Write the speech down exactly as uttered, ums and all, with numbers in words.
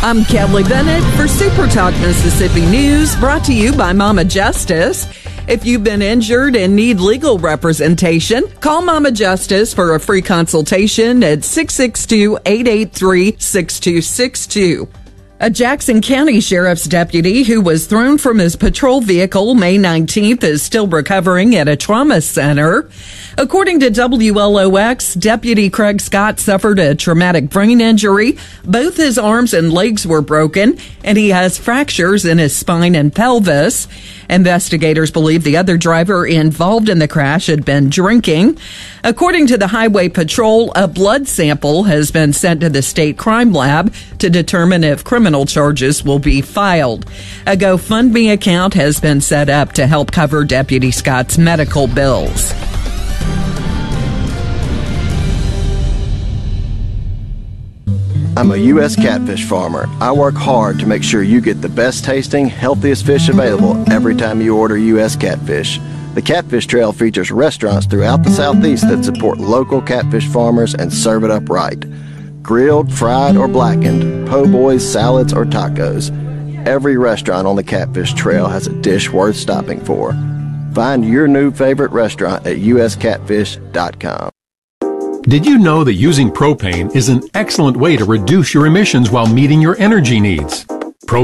I'm Kelly Bennett for Super Talk Mississippi News, brought to you by Mama Justice. If you've been injured and need legal representation, call Mama Justice for a free consultation at six six two, eight eight three, six two six two. A Jackson County Sheriff's deputy who was thrown from his patrol vehicle May nineteenth is still recovering at a trauma center. According to W L O X, Deputy Craig Scott suffered a traumatic brain injury. Both his arms and legs were broken, and he has fractures in his spine and pelvis. Investigators believe the other driver involved in the crash had been drinking. According to the Highway Patrol, a blood sample has been sent to the state crime lab to determine if criminal charges will be filed. A GoFundMe account has been set up to help cover Deputy Scott's medical bills. I'm a U S catfish farmer. I work hard to make sure you get the best tasting, healthiest fish available every time you order U S catfish. The Catfish Trail features restaurants throughout the Southeast that support local catfish farmers and serve it up right. Grilled, fried, or blackened, po' boys, salads, or tacos. Every restaurant on the Catfish Trail has a dish worth stopping for. Find your new favorite restaurant at U S catfish dot com. Did you know that using propane is an excellent way to reduce your emissions while meeting your energy needs?